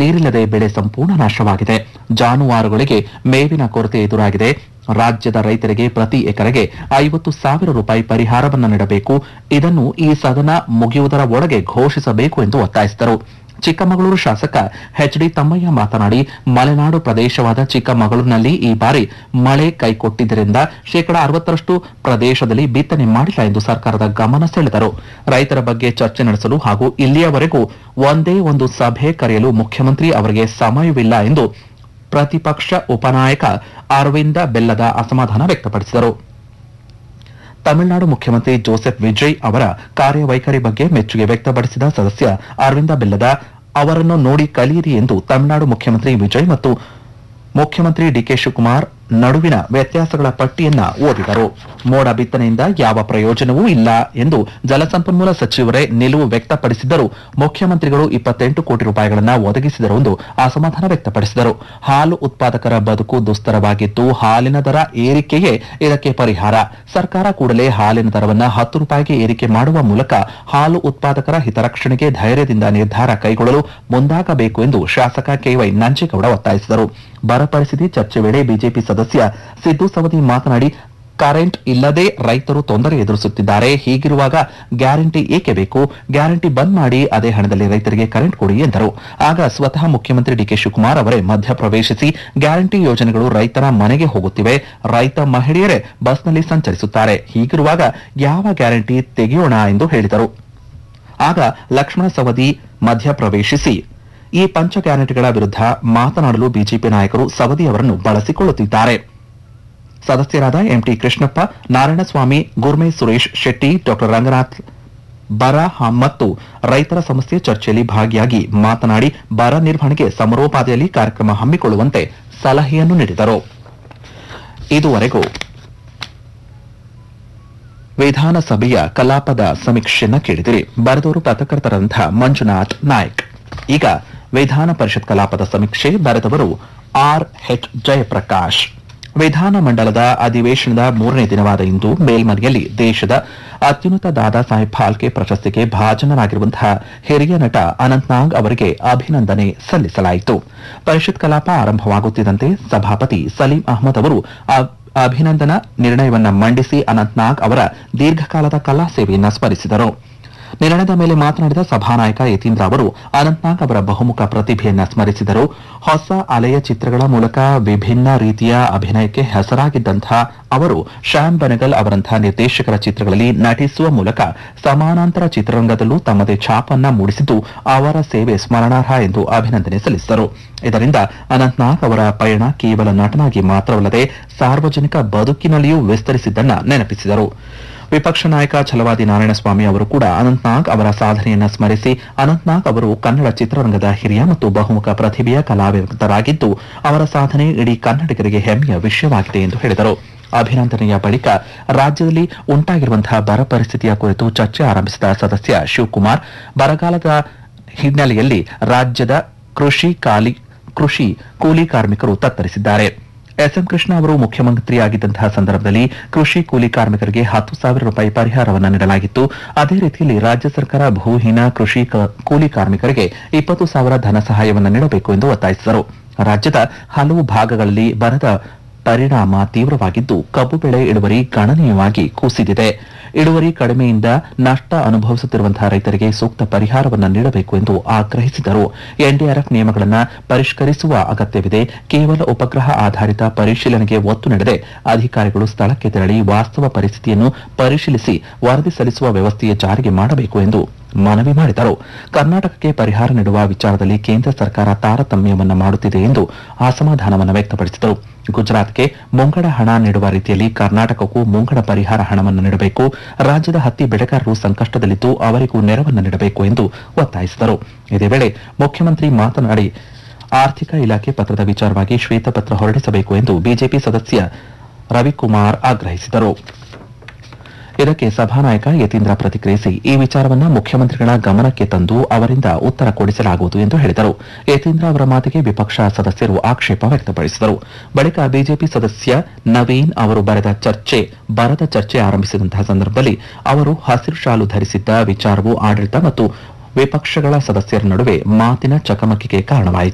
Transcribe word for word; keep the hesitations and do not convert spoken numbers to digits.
ನೀರಿಲ್ಲದೆ ಬೆಳೆ ಸಂಪೂರ್ಣ ನಾಶವಾಗಿದೆ. ಜಾನುವಾರುಗಳಿಗೆ ಮೇವಿನ ಕೊರತೆ ಎದುರಾಗಿದೆ. ರಾಜ್ಯದ ರೈತರಿಗೆ ಪ್ರತಿ ಎಕರೆಗೆ ಐವತ್ತು ಸಾವಿರ ರೂಪಾಯಿ ಪರಿಹಾರವನ್ನು ನೀಡಬೇಕು. ಇದನ್ನು ಈ ಸದನ ಮುಗಿಯುವುದರ ಒಳಗೆ ಘೋಷಿಸಬೇಕು ಎಂದು ಒತ್ತಾಯಿಸಿದರು. ಚಿಕ್ಕಮಗಳೂರು ಶಾಸಕ ಎಚ್ ಡಿ ತಮ್ಮಯ್ಯ ಮಾತನಾಡಿ, ಮಲೆನಾಡು ಪ್ರದೇಶವಾದ ಚಿಕ್ಕಮಗಳೂರಿನಲ್ಲಿ ಈ ಬಾರಿ ಮಳೆ ಕೈಕೊಟ್ಟಿದ್ದರಿಂದ ಶೇಕಡಾ ಅರವತ್ತರಷ್ಟು ಪ್ರದೇಶದಲ್ಲಿ ಬಿತ್ತನೆ ಮಾಡಿಲ್ಲ ಎಂದು ಸರ್ಕಾರದ ಗಮನ ಸೆಳೆದರು. ರೈತರ ಬಗ್ಗೆ ಚರ್ಚೆ ನಡೆಸಲು ಹಾಗೂ ಇಲ್ಲಿಯವರೆಗೂ ಒಂದೇ ಒಂದು ಸಭೆ ಕರೆಯಲು ಮುಖ್ಯಮಂತ್ರಿ ಅವರಿಗೆ ಸಮಯವಿಲ್ಲ ಎಂದು ಪ್ರತಿಪಕ್ಷ ಉಪನಾಯಕ ಅರವಿಂದ ಬೆಲ್ಲದ ಅಸಮಾಧಾನ ವ್ಯಕ್ತಪಡಿಸಿದರು. ತಮಿಳುನಾಡು ಮುಖ್ಯಮಂತ್ರಿ ಜೋಸೆಫ್ ವಿಜಯ್ ಅವರ ಕಾರ್ಯವೈಖರಿ ಬಗ್ಗೆ ಮೆಚ್ಚುಗೆ ವ್ಯಕ್ತಪಡಿಸಿದ ಸದಸ್ಯ ಅರವಿಂದ ಬೆಲ್ಲದ ಅವರನ್ನು ನೋಡಿ ಕಲಿಯಿರಿ ಎಂದು ತಮಿಳುನಾಡು ಮುಖ್ಯಮಂತ್ರಿ ವಿಜಯ್ ಮತ್ತು ಮುಖ್ಯಮಂತ್ರಿ ಡಿಕೆ ಶಿವಕುಮಾರ್ ನಡುವಿನ ವ್ಯತ್ಯಾಸಗಳ ಪಟ್ಟಿಯನ್ನ ಓದಿದರು. ಮೋಡ ಬಿತ್ತನೆಯಿಂದ ಯಾವ ಪ್ರಯೋಜನವೂ ಇಲ್ಲ ಎಂದು ಜಲಸಂಪನ್ಮೂಲ ಸಚಿವರೇ ನಿಲುವು ವ್ಯಕ್ತಪಡಿಸಿದ್ದರೂ ಮುಖ್ಯಮಂತ್ರಿಗಳು ಇಪ್ಪತ್ತೆಂಟು ಕೋಟಿ ರೂಪಾಯಿಗಳನ್ನು ಒದಗಿಸಿದರು ಎಂದು ಅಸಮಾಧಾನ ವ್ಯಕ್ತಪಡಿಸಿದರು. ಹಾಲು ಉತ್ಪಾದಕರ ಬದುಕು ದುಸ್ತರವಾಗಿದ್ದು ಹಾಲಿನ ದರ ಏರಿಕೆಯೇ ಇದಕ್ಕೆ ಪರಿಹಾರ. ಸರ್ಕಾರ ಕೂಡಲೇ ಹಾಲಿನ ದರವನ್ನು ಹತ್ತು ರೂಪಾಯಿಗೆ ಏರಿಕೆ ಮಾಡುವ ಮೂಲಕ ಹಾಲು ಉತ್ಪಾದಕರ ಹಿತರಕ್ಷಣೆಗೆ ಧೈರ್ಯದಿಂದ ನಿರ್ಧಾರ ಕೈಗೊಳ್ಳಲು ಮುಂದಾಗಬೇಕು ಎಂದು ಶಾಸಕ ಕೆವೈ ನಂಜೇಗೌಡ ಒತ್ತಾಯಿಸಿದರು. ಬರ ಪರಿಸ್ಥಿತಿ ಚರ್ಚೆ ವೇಳೆ ಬಿಜೆಪಿ ಸದಸ್ಯ ಸಿದ್ದು ಸವದಿ ಮಾತನಾಡಿ, ಕರೆಂಟ್ ಇಲ್ಲದೆ ರೈತರು ತೊಂದರೆ ಎದುರಿಸುತ್ತಿದ್ದಾರೆ. ಹೀಗಿರುವಾಗ ಗ್ಯಾರಂಟಿ ಏಕೆ ಬೇಕು? ಗ್ಯಾರಂಟಿ ಬಂದ್ ಮಾಡಿ ಅದೇ ಹಣದಲ್ಲಿ ರೈತರಿಗೆ ಕರೆಂಟ್ ಕೊಡಿ ಎಂದರು. ಆಗ ಸ್ವತಃ ಮುಖ್ಯಮಂತ್ರಿ ಡಿಕೆ ಶಿವಕುಮಾರ್ ಅವರೇ ಮಧ್ಯಪ್ರವೇಶಿಸಿ, ಗ್ಯಾರಂಟಿ ಯೋಜನೆಗಳು ರೈತರ ಮನೆಗೆ ಹೋಗುತ್ತಿವೆ, ರೈತ ಮಹಿಳೆಯರೇ ಬಸ್ನಲ್ಲಿ ಸಂಚರಿಸುತ್ತಾರೆ. ಹೀಗಿರುವಾಗ ಯಾವ ಗ್ಯಾರಂಟಿ ತೆಗೆಯೋಣ ಎಂದು ಹೇಳಿದರು. ಆಗ ಲಕ್ಷ್ಮಣ ಸವದಿ ಮಧ್ಯಪ್ರವೇಶಿಸಿ, ಈ ಪಂಚ ಗ್ಯಾರಂಟಿಗಳ ವಿರುದ್ಧ ಮಾತನಾಡಲು ಬಿಜೆಪಿ ನಾಯಕರು ಸವದಿ ಅವರನ್ನು ಬಳಸಿಕೊಳ್ಳುತ್ತಿದ್ದಾರೆ. ಸದಸ್ಯರಾದ ಎಂಟಿ ಕೃಷ್ಣಪ್ಪ, ನಾರಾಯಣಸ್ವಾಮಿ, ಗುರ್ಮೆ ಸುರೇಶ್ ಶೆಟ್ಟಿ, ಡಾ ರಂಗನಾಥ್ ಬರ ಮತ್ತು ರೈತರ ಸಮಸ್ಯೆ ಚರ್ಚೆಯಲ್ಲಿ ಭಾಗಿಯಾಗಿ ಮಾತನಾಡಿ, ಬರ ನಿರ್ವಹಣೆಗೆ ಸಮರೋಪಾದಿಯಲ್ಲಿ ಕಾರ್ಯಕ್ರಮ ಹಮ್ಮಿಕೊಳ್ಳುವಂತೆ ಸಲಹೆಯನ್ನು ನೀಡಿದರು. ಇದುವರೆಗೂ ವಿಧಾನಸಭೆಯ ಕಲಾಪದ ಸಮೀಕ್ಷೆಯನ್ನು ಕೇಳಿದಿರಿ. ಬರೆದವರು ಪತ್ರಕರ್ತರಾದಂತಹ ಮಂಜುನಾಥ್ ನಾಯ್ಕ್. ಈಗ ವಿಧಾನ ಪರಿಷತ್ ಕಲಾಪದ ಸಮೀಕ್ಷೆ ಬರೆದವರು ಆರ್ ಎಚ್ ಜಯಪ್ರಕಾಶ್. ವಿಧಾನಮಂಡಲದ ಅಧಿವೇಶನದ ಮೂರನೇ ದಿನವಾದ ಇಂದು ಮೇಲ್ಮನೆಯಲ್ಲಿ ದೇಶದ ಅತ್ಯುನ್ನತ ದಾದಾ ಸಾಹೇಬ್ ಫಾಲ್ಕೆ ಪ್ರಶಸ್ತಿಗೆ ಭಾಜನರಾಗಿರುವಂತಹ ಹಿರಿಯ ನಟ ಅನಂತ್ನಾಗ್ ಅವರಿಗೆ ಅಭಿನಂದನೆ ಸಲ್ಲಿಸಲಾಯಿತು. ಪರಿಷತ್ ಕಲಾಪ ಆರಂಭವಾಗುತ್ತಿದ್ದಂತೆ ಸಭಾಪತಿ ಸಲೀಂ ಅಹಮದ್ ಅವರು ಅಭಿನಂದನಾ ನಿರ್ಣಯವನ್ನ ಮಂಡಿಸಿ ಅನಂತ್ನಾಗ್ ಅವರ ದೀರ್ಘಕಾಲದ ಕಲಾ ಸೇವೆಯನ್ನು ಸ್ಮರಿಸಿದರು. ನಿರ್ಣಯದ ಮೇಲೆ ಮಾತನಾಡಿದ ಸಭಾನಾಯಕ ಯತೀಂದ್ರ ಅವರು ಅನಂತ್ನಾಗ್ ಅವರ ಬಹುಮುಖ ಪ್ರತಿಭೆಯನ್ನ ಸ್ಮರಿಸಿದರು. ಹೊಸ ಅಲೆಯ ಚಿತ್ರಗಳ ಮೂಲಕ ವಿಭಿನ್ನ ರೀತಿಯ ಅಭಿನಯಕ್ಕೆ ಹೆಸರಾಗಿದ್ದಂತಹ ಅವರು ಶ್ಯಾಮ್ ಬೆನಗಲ್ ಅವರಂತಹ ನಿರ್ದೇಶಕರ ಚಿತ್ರಗಳಲ್ಲಿ ನಟಿಸುವ ಮೂಲಕ ಸಮಾನಾಂತರ ಚಿತ್ರರಂಗದಲ್ಲೂ ತಮ್ಮದೇ ಛಾಪನ್ನ ಮೂಡಿಸಿದ್ದು ಅವರ ಸೇವೆ ಸ್ಮರಣಾರ್ಹ ಎಂದು ಅಭಿನಂದನೆ ಸಲ್ಲಿಸಿದರು. ಇದರಿಂದ ಅನಂತ್ನಾಗ್ ಅವರ ಪಯಣ ಕೇವಲ ನಟನಾಗಿ ಮಾತ್ರವಲ್ಲದೆ ಸಾರ್ವಜನಿಕ ಬದುಕಿನಲ್ಲಿಯೂ ವಿಸ್ತರಿಸಿದ್ದನ್ನ ನೆನಪಿಸಿದರು. ವಿಪಕ್ಷ ನಾಯಕ ಛಲವಾದಿ ನಾರಾಯಣಸ್ವಾಮಿ ಅವರು ಕೂಡ ಅನಂತ್ನಾಗ್ ಅವರ ಸಾಧನೆಯನ್ನ ಸ್ಮರಿಸಿ, ಅನಂತ್ನಾಗ್ ಅವರು ಕನ್ನಡ ಚಿತ್ರರಂಗದ ಹಿರಿಯ ಮತ್ತು ಬಹುಮುಖ ಪ್ರತಿಭೆಯ ಕಲಾವಿದರಾಗಿದ್ದು ಅವರ ಸಾಧನೆ ಇಡೀ ಕನ್ನಡಿಗರಿಗೆ ಹೆಮ್ಮೆಯ ವಿಷಯವಾಗಿದೆ ಎಂದು ಹೇಳಿದರು. ಅಭಿನಂದನೆಯ ಬಳಿಕ ರಾಜ್ಯದಲ್ಲಿ ಉಂಟಾಗಿರುವಂತಹ ಬರ ಪರಿಸ್ಥಿತಿಯ ಕುರಿತು ಚರ್ಚೆ ಆರಂಭಿಸಿದ ಸದಸ್ಯ ಶಿವಕುಮಾರ್, ಬರಗಾಲದ ಹಿನ್ನೆಲೆಯಲ್ಲಿ ರಾಜ್ಯದ ಕೃಷಿ ಕಾಲಿ ಕೃಷಿ ಕೂಲಿ ಕಾರ್ಮಿಕರು ತತ್ತರಿಸಿದ್ದಾರೆ. ಎಸ್ಎಂ ಕೃಷ್ಣ ಅವರು ಮುಖ್ಯಮಂತ್ರಿಯಾಗಿದ್ದಂತಹ ಸಂದರ್ಭದಲ್ಲಿ ಕೃಷಿ ಕೂಲಿ ಕಾರ್ಮಿಕರಿಗೆ ಹತ್ತು ಸಾವಿರ ರೂಪಾಯಿ ಪರಿಹಾರವನ್ನು ನೀಡಲಾಗಿತ್ತು. ಅದೇ ರೀತಿಯಲ್ಲಿ ರಾಜ್ಯ ಸರ್ಕಾರ ಭೂಹೀನ ಕೃಷಿ ಕೂಲಿ ಕಾರ್ಮಿಕರಿಗೆ ಇಪ್ಪತ್ತು ಸಾವಿರ ಧನ ಸಹಾಯವನ್ನು ನೀಡಬೇಕು ಎಂದು ಒತ್ತಾಯಿಸಿದರು. ರಾಜ್ಯದ ಹಲವು ಭಾಗಗಳಲ್ಲಿ ಬರದ ಪರಿಣಾಮ ತೀವ್ರವಾಗಿದ್ದು ಕಬ್ಬು ಬೆಳೆ ಇಳುವರಿ ಗಣನೀಯವಾಗಿ ಕುಸಿದಿದೆ. ಇಳುವರಿ ಕಡಿಮೆಯಿಂದ ನಷ್ಟ ಅನುಭವಿಸುತ್ತಿರುವಂತಹ ರೈತರಿಗೆ ಸೂಕ್ತ ಪರಿಹಾರವನ್ನು ನೀಡಬೇಕು ಎಂದು ಆಗ್ರಹಿಸಿದರು. ಎನ್ಡಿಆರ್ಎಫ್ ನಿಯಮಗಳನ್ನು ಪರಿಷ್ಕರಿಸುವ ಅಗತ್ಯವಿದೆ. ಕೇವಲ ಉಪಗ್ರಹ ಆಧಾರಿತ ಪರಿಶೀಲನೆಗೆ ಒತ್ತು ನೀಡದೆ ಅಧಿಕಾರಿಗಳು ಸ್ಥಳಕ್ಕೆ ತೆರಳಿ ವಾಸ್ತವ ಪರಿಸ್ಥಿತಿಯನ್ನು ಪರಿಶೀಲಿಸಿ ವರದಿ ಸಲ್ಲಿಸುವ ವ್ಯವಸ್ಥೆಯ ಜಾರಿಗೆ ಮಾಡಬೇಕು ಎಂದು ಮನವಿ ಮಾಡಿದರು. ಕರ್ನಾಟಕಕ್ಕೆ ಪರಿಹಾರ ನೀಡುವ ವಿಚಾರದಲ್ಲಿ ಕೇಂದ್ರ ಸರ್ಕಾರ ತಾರತಮ್ಯವನ್ನು ಮಾಡುತ್ತಿದೆ ಎಂದು ಅಸಮಾಧಾನವನ್ನು ವ್ಯಕ್ತಪಡಿಸಿದರು. ಗುಜರಾತ್ಗೆ ಮುಂಗಡ ಹಣ ನೀಡುವ ರೀತಿಯಲ್ಲಿ ಕರ್ನಾಟಕಕ್ಕೂ ಮುಂಗಡ ಪರಿಹಾರ ಹಣವನ್ನು ನೀಡಬೇಕು. ರಾಜ್ಯದ ಹತ್ತಿ ಬೆಳೆಗಾರರು ಸಂಕಷ್ಟದಲ್ಲಿದ್ದು ಅವರಿಗೂ ನೆರವನ್ನು ನೀಡಬೇಕು ಎಂದು ಒತ್ತಾಯಿಸಿದರು. ಇದೇ ವೇಳೆ ಮುಖ್ಯಮಂತ್ರಿ ಮಾತನಾಡಿ, ಆರ್ಥಿಕ ಇಲಾಖೆ ಪತ್ರದ ವಿಚಾರವಾಗಿ ಶ್ವೇತಪತ್ರ ಹೊರಡಿಸಬೇಕು ಎಂದು ಬಿಜೆಪಿ ಸದಸ್ಯ ರವಿಕುಮಾರ್ ಆಗ್ರಹಿಸಿದರು. ಇದಕ್ಕೆ ಸಭಾನಾಯಕ ಯತೀಂದ್ರ ಪ್ರತಿಕ್ರಿಯಿಸಿ, ಈ ವಿಚಾರವನ್ನು ಮುಖ್ಯಮಂತ್ರಿಗಳ ಗಮನಕ್ಕೆ ತಂದು ಅವರಿಂದ ಉತ್ತರ ಕೊಡಿಸಲಾಗುವುದು ಎಂದು ಹೇಳಿದರು. ಯತೀಂದ್ರ ಅವರ ಮಾತಿಗೆ ವಿಪಕ್ಷ ಸದಸ್ಯರು ಆಕ್ಷೇಪ ವ್ಯಕ್ತಪಡಿಸಿದರು. ಬಳಿಕ ಬಿಜೆಪಿ ಸದಸ್ಯ ನವೀನ್ ಅವರು ಬರೆದ ಚರ್ಚೆ ಬರದ ಚರ್ಚೆ ಆರಂಭಿಸಿದಂತಹ ಸಂದರ್ಭದಲ್ಲಿ ಅವರು ಹಸಿರು ಶಾಲು ಧರಿಸಿದ್ದ ವಿಚಾರವು ಆಡಳಿತ ಮತ್ತು ವಿಪಕ್ಷಗಳ ಸದಸ್ಯರ ನಡುವೆ ಮಾತಿನ ಚಕಮಕಿಗೆ ಕಾರಣವಾಯಿತು.